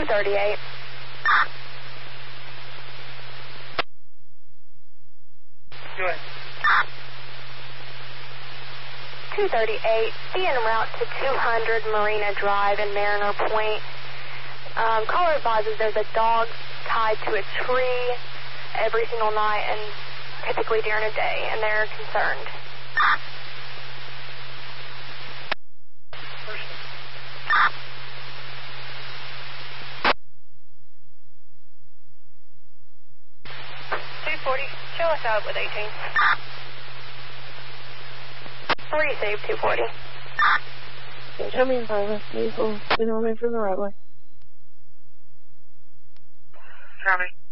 238. Go ahead. 238, be en route to 200 Marina Drive in Mariner Point. Caller advises there's a dog tied to a tree every single night and typically during a day, and they're concerned. Show us out with 18. Receive 240. Show me in front of us, please. We'll be on from the right way. Copy.